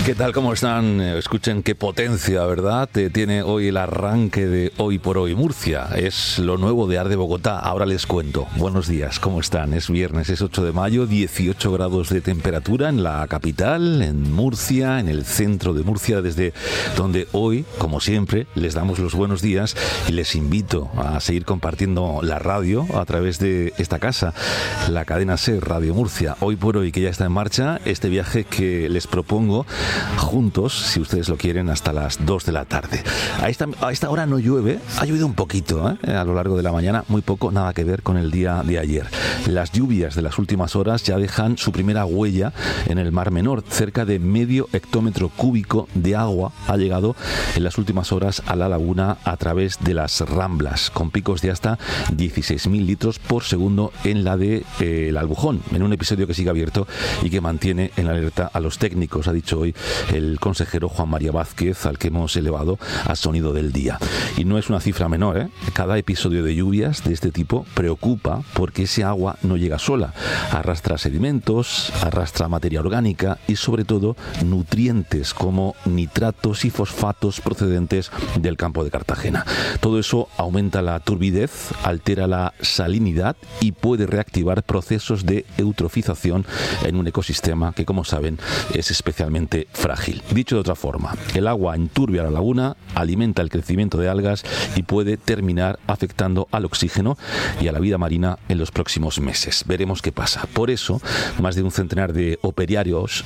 ¿Qué tal? ¿Cómo están? Escuchen qué potencia, ¿verdad? Tiene hoy el arranque de Hoy por Hoy Murcia. Es lo nuevo de Arde Bogotá. Ahora les cuento. Buenos días, ¿cómo están? Es viernes, es 8 de mayo, 18 grados de temperatura en la capital, en Murcia, en el centro de Murcia, desde donde hoy, como siempre, les damos los buenos días y les invito a seguir compartiendo la radio a través de esta casa, la cadena SER Radio Murcia. Hoy por Hoy, que ya está en marcha, este viaje que les propongo juntos, si ustedes lo quieren, hasta las 2 de la tarde. A esta hora no llueve, ha llovido un poquito a lo largo de la mañana, muy poco, nada que ver con el día de ayer. Las lluvias de las últimas horas ya dejan su primera huella en el Mar Menor. Cerca de medio hectómetro cúbico de agua ha llegado en las últimas horas a la laguna a través de las Ramblas, con picos de hasta 16.000 litros por segundo en la de el Albujón, en un episodio que sigue abierto y que mantiene en alerta a los técnicos, ha dicho hoy el consejero Juan María Vázquez, al que hemos elevado a sonido del día. Y no es una cifra menor, Cada episodio de lluvias de este tipo preocupa porque ese agua no llega sola. Arrastra sedimentos, arrastra materia orgánica y sobre todo nutrientes como nitratos y fosfatos procedentes del campo de Cartagena. Todo eso aumenta la turbidez, altera la salinidad y puede reactivar procesos de eutrofización en un ecosistema que, como saben, es especialmente frágil. Dicho de otra forma, el agua enturbia la laguna, alimenta el crecimiento de algas y puede terminar afectando al oxígeno y a la vida marina en los próximos meses. Veremos qué pasa. Por eso, más de un centenar de operarios,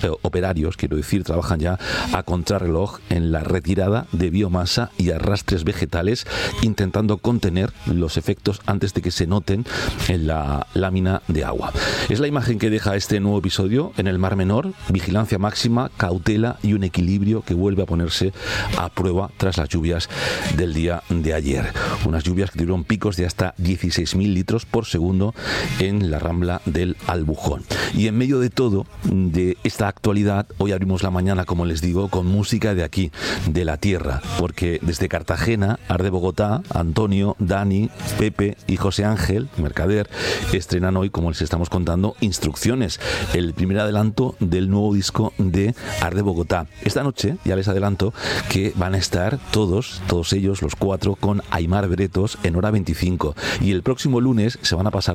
trabajan ya a contrarreloj en la retirada de biomasa y arrastres vegetales, intentando contener los efectos antes de que se noten en la lámina de agua. Es la imagen que deja este nuevo episodio en el Mar Menor: vigilancia máxima, cautela y un equilibrio que vuelve a ponerse a prueba tras las lluvias del día de ayer. Unas lluvias que tuvieron picos de hasta 16.000 litros por segundo en la Rambla del Albujón. Y en medio de todo, de esta actualidad, hoy abrimos la mañana, como les digo, con música de aquí, de la tierra, porque desde Cartagena, Arde Bogotá, Antonio, Dani, Pepe y José Ángel, Mercader, estrenan hoy, como les estamos contando, Instrucciones, el primer adelanto del nuevo disco de Arde Bogotá. Esta noche ya les adelanto que van a estar todos ellos, los cuatro, con Aimar Bretos en Hora 25, y el próximo lunes se van a pasar